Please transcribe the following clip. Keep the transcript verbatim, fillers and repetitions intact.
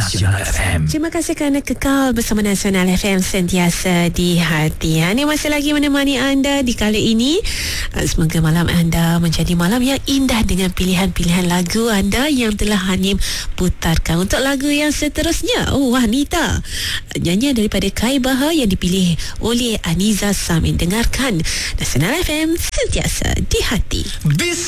Nasional F M. Terima kasih kerana kekal bersama Nasional F M, sentiasa di hati. Ini masih lagi menemani anda di kali ini. Semoga malam anda menjadi malam yang indah dengan pilihan-pilihan lagu anda yang telah Hanim putarkan. Untuk lagu yang seterusnya, oh wanita, nyanyian daripada Kai Bahar yang dipilih oleh Aniza Samin. Dengarkan Nasional F M, sentiasa di hati. Bis